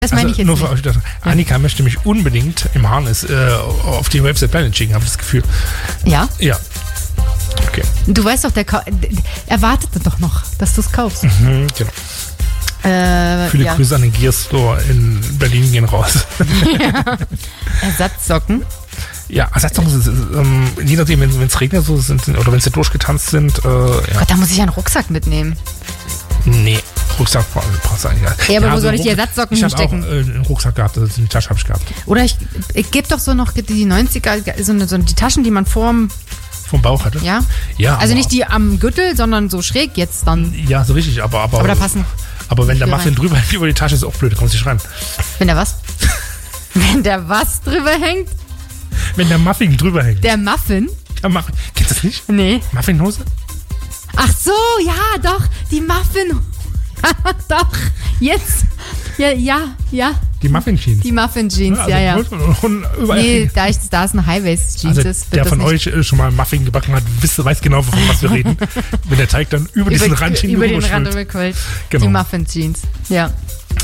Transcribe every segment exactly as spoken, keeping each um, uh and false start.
Das meine also ich jetzt nur nicht. für euch, das, Annika möchte mich unbedingt im Harness äh, auf die Waves of Planet schicken, habe ich das Gefühl. Ja? Ja. Okay. Du weißt doch, der Ka- er wartete doch noch, dass du es kaufst. Mhm, genau. Äh, Viele ja. Grüße an den Gear Store in Berlin gehen raus. ja. Ersatzsocken. Ja, Ersatzsocken sind, ähm, je nachdem, wenn es regnet so sind, oder wenn sie durchgetanzt sind, äh, ja. Gott, da muss ich einen Rucksack mitnehmen. Nee, Rucksack brauchst du eigentlich gar nicht. Ja, aber wo also soll ich die Ruck- Ersatzsocken ich hinstecken? Ich habe auch äh, einen Rucksack gehabt, also eine Tasche habe ich gehabt. Oder ich, ich gebe doch so noch die neunziger, so, eine, so die Taschen, die man vorm, Vom Bauch hatte? ja? Ja. Also aber, nicht die am Gürtel, sondern so schräg jetzt dann. Ja, so richtig, aber... Aber, Aber da passen. aber wenn der Für Muffin rein. drüber hängt über die Tasche, ist auch blöd, da kommst du nicht rein. Wenn der was? Wenn der was drüber hängt? Wenn der Muffin drüber hängt. Der Muffin? Der Muffin. Kennst du das nicht? Nee. Muffinhose? Ach so, ja, doch, die Muffin. Doch, jetzt. Ja, ja, ja. Die Muffin-Jeans. Die Muffin-Jeans, also ja, ja. Und, und überall Nee, da, ich, da ist ein High-Waist-Jeans also ist. wird der das von nicht. euch äh, schon mal Muffin gebacken hat, wisst, weiß genau, von was wir reden. Wenn der Teig dann über, diesen Rand hin über den Rand rüberschwimmt. rückwärts. Genau. Die Muffin-Jeans, ja.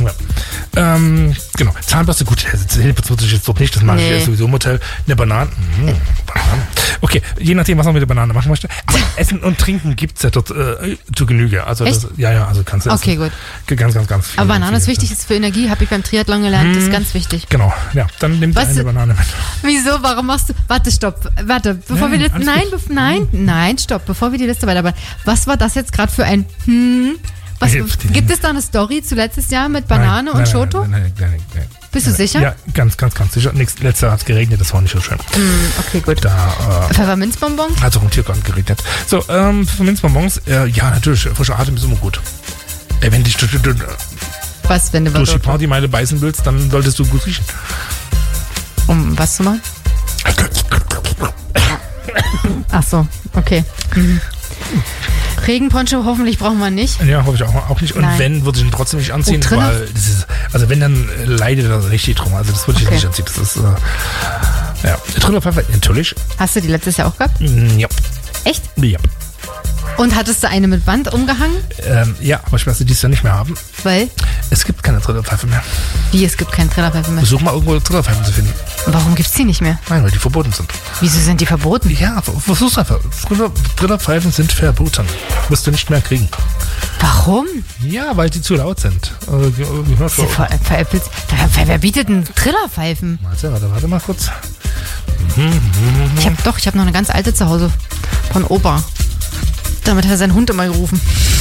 Ja. Ähm, genau. Zahnbürste, gut, Zähne putze ich jetzt doch nicht, das mache Nee. ich sowieso im Hotel. Eine Banane. Mmh, Banane. Okay, je nachdem, was man mit der Banane machen möchte. Aber Essen und Trinken gibt es ja dort äh, zu Genüge. Also Echt? das, ja, ja, also kannst du Okay, essen. gut. Ganz, ganz, ganz viel. Aber Banane viel, ist wichtig, ist für Energie, habe ich beim Triathlon gelernt, das ist ganz wichtig. Genau, ja, dann nimm dir Was eine du- Banane mit. Wieso, warum machst du, warte, stopp, warte, bevor Nein, wir das, alles nein, gut. bef- nein, nein, stopp, bevor wir die Liste weiterarbeiten. Was war das jetzt gerade für ein, hm, was, Hilft dir. gibt es da eine Story zu letztes Jahr mit Banane Nein, und nein, Schoto? Nein, nein, nein, nein, nein. Bist du sicher? Ja, ganz, ganz, ganz sicher. Nächst, letztes Jahr hat es geregnet, das war nicht so schön. Hm, okay, gut. Da äh, Pfefferminzbonbons? hat es auch im Tiergarten geregnet. So, ähm, für Minzbonbons, äh, ja, natürlich, frischer Atem ist immer gut. Ey, wenn dich durch, durch, Was, wenn du durch die was, Partymeile beißen willst, dann solltest du gut riechen. um was zu machen? Ach so, okay. Mhm. Regenponcho hoffentlich brauchen wir nicht. Ja, hoffe ich auch, auch nicht. Und Nein. wenn, würde ich ihn trotzdem nicht anziehen, Oh, drinne? weil das ist, also wenn, dann äh, leidet er richtig drum. Also das würde ich Okay. jetzt nicht anziehen. Das ist, äh, ja, Trillerpfeffer, natürlich. Hast du die letztes Jahr auch gehabt? Mm, ja, Echt? ja. Und hattest du eine mit Band umgehangen? Ähm, ja, aber ich werde sie dieses Jahr nicht mehr haben. Weil, Es gibt keine Trillerpfeife mehr. wie, es gibt keinen Trillerpfeife mehr. Versuch mal irgendwo Trillerpfeifen zu finden. Warum gibt's die nicht mehr? Nein, weil die verboten sind. Wieso sind die verboten? Ja, versuch's einfach. Triller- Trillerpfeifen sind verboten. Wirst du nicht mehr kriegen. Warum? Ja, weil die zu laut sind. Also, ge- gehört Ver- ver- veräppelt- Wer, wer bietet denn Trillerpfeifen? Warte, warte, warte mal kurz. Ich habe doch, ich habe noch eine ganz alte zu Hause von Opa. Damit hat er seinen Hund immer gerufen.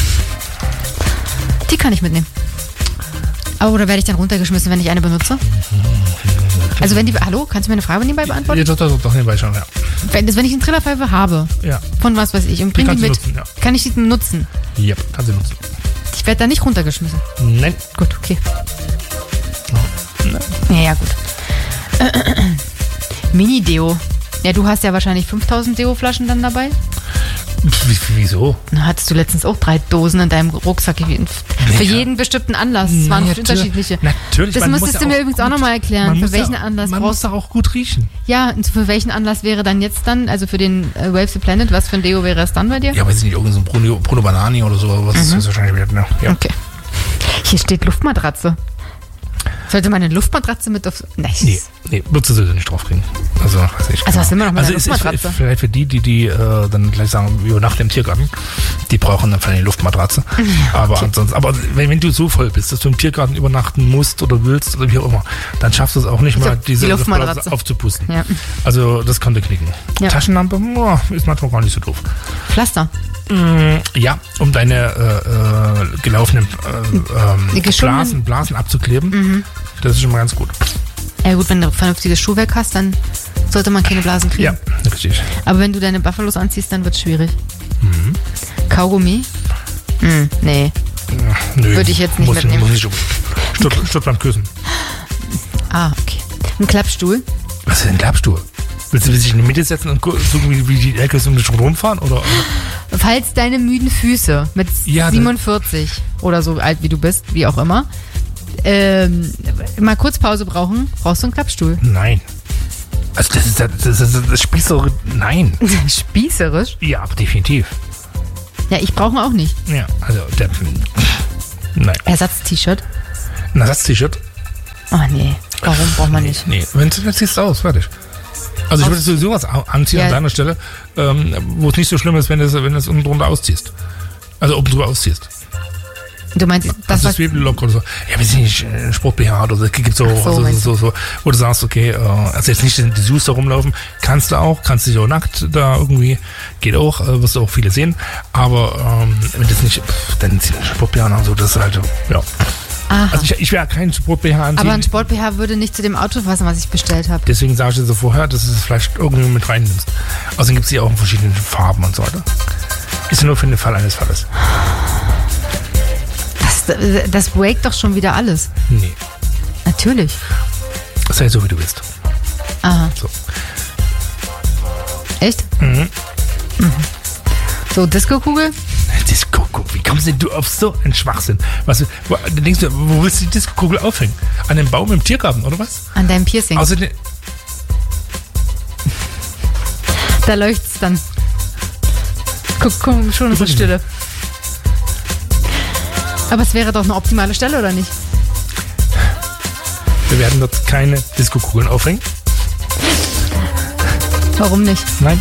Die kann ich mitnehmen. Aber oder werde ich dann runtergeschmissen, wenn ich eine benutze? Also wenn die, hallo, kannst du mir eine Frage nebenbei beantworten? Ja, doch, doch, doch, nebenbei schon, ja. Wenn, wenn ich eine Trillerpfeife habe, Ja, von was weiß ich, und bring die kannst du mit, nutzen, ja. kann ich die nutzen? yep, kannst du nutzen. Ich werde da nicht runtergeschmissen. Nein. Gut, okay. Ja, ja, gut. Mini-Deo. Ja, du hast ja wahrscheinlich fünftausend Deo-Flaschen dann dabei. Pff, wieso? Na, hattest du letztens auch drei Dosen in deinem Rucksack. Für Ja. jeden bestimmten Anlass. Es waren Natürlich- unterschiedliche. Natürlich. Das man musstest muss du ja mir auch übrigens gut- auch nochmal erklären. man Für muss welchen ja, Anlass Man brauchst muss doch auch gut riechen. Ja, und für welchen Anlass wäre dann jetzt dann, also für den äh, Waves the Planet, was für ein Deo wäre es dann bei dir? Ja, weiß ich nicht, irgendein so ein Bruno, Bruno Banani oder so, was Mhm. ist wahrscheinlich wert, ne? Ja. Okay. Hier steht Luftmatratze. Sollte man eine Luftmatratze mit auf... Nein. Nee, nee, würdest du sie nicht draufkriegen. Also, weiß ich. Also was will man noch mit Also einer es ist Luftmatratze? vielleicht für die, die, die äh, dann gleich sagen, wir übernachten im Tiergarten, die brauchen dann vielleicht eine Luftmatratze. Aber ansonsten, aber wenn, wenn du so voll bist, dass du im Tiergarten übernachten musst oder willst oder wie auch immer, dann schaffst du es auch nicht Also mal, diese die Luftmatratze. aufzupusten. Ja. Also das könnte knicken. Ja. Taschenlampe, boah, ist manchmal gar nicht so doof. Pflaster. Mm, Ja, um deine äh, äh, gelaufenen äh, Die ähm, geschundenen- Blasen, Blasen abzukleben. Das ist schon mal ganz gut. Ja gut, wenn du vernünftiges Schuhwerk hast, dann sollte man keine Blasen kriegen. Ja, richtig. Aber wenn du deine Buffalos anziehst, dann wird es schwierig. Kaugummi? Hm, nee. Nö, Würde ich jetzt nicht muss, mitnehmen. Muss nicht unbedingt. Stört, stört beim Küssen. Ah, okay. Ein Klappstuhl? Was ist denn ein Klappstuhl? Willst du dich in die Mitte setzen und gucken, wie, wie die Ecke um dich rumfahren? Oder? Falls deine müden Füße mit Ja, das- siebenundvierzig oder so alt wie du bist, wie auch immer, ähm, mal kurz Pause brauchen, brauchst du einen Klappstuhl. Nein. Also das ist das, das, das, das Spießer. Nein. Spießerisch? Ja, aber definitiv. Ja, ich brauche ihn auch nicht. Ja, also der. Nein. Ersatz-T-Shirt? Ein Ersatz-T-Shirt. Oh nee, warum braucht man nicht? Nee, wenn du ziehst du aus, fertig. Also ich würde sowieso was anziehen ja. an deiner Stelle, ähm, wo es nicht so schlimm ist, wenn du es wenn du es unten drunter ausziehst. Also oben drüber ausziehst. Du meinst, das also Zwiebellock oder so. Ja, wir sind nicht Sport-B H oder so. Es gibt so, so, so, so, so, wo du sagst, okay, äh, also jetzt nicht die Sus da rumlaufen. Kannst du auch, kannst dich auch nackt da irgendwie. Geht auch, äh, wirst du auch viele sehen. Aber ähm, wenn das nicht, pff, dann zieh Sport-B H an, so, das ist halt, ja. Aha. Also ich, ich werde keinen Sport-B H anziehen. Aber ein Sport-B H würde nicht zu dem Auto passen, was ich bestellt habe. Deswegen sage ich dir so vorher, dass du es vielleicht irgendwie mit reinnimmst. Außerdem gibt es die auch in verschiedenen Farben und so weiter. Ist ja nur für den Fall eines Falles. Das, das breakt doch schon wieder alles. Nee. Natürlich. Sei so, wie du willst. Aha. So. Echt? Mhm. Mhm. So, Disco-Kugel? Disco-Kugel, wie kommst denn du auf so einen Schwachsinn? Was, wo, dann denkst du, wo willst du die Disco-Kugel aufhängen? An dem Baum im Tiergarten, oder was? An deinem Piercing. Außerdem. Da leuchtet's dann. Guck, komm, schon ist es Stille. Aber es wäre doch eine optimale Stelle, oder nicht? Wir werden dort keine Disco-Kugeln aufhängen. Warum nicht? Nein.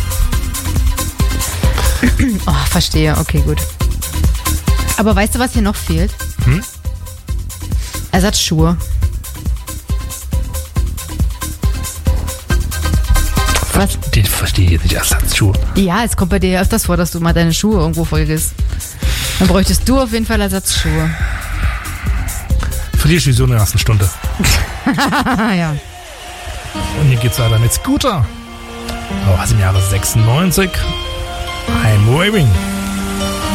Oh, verstehe. Okay, gut. Aber weißt du, was hier noch fehlt? Hm? Ersatzschuhe. Was? Den verstehe ich jetzt nicht. Ersatzschuhe. Ja, es kommt bei dir ja öfters vor, dass du mal deine Schuhe irgendwo vergisst. Dann bräuchtest du auf jeden Fall Ersatzschuhe. Verlierst du so in der ersten Stunde. Ja. Und hier geht's weiter mit Scooter. Oh, was im Jahre sechsundneunzig. I'm waving.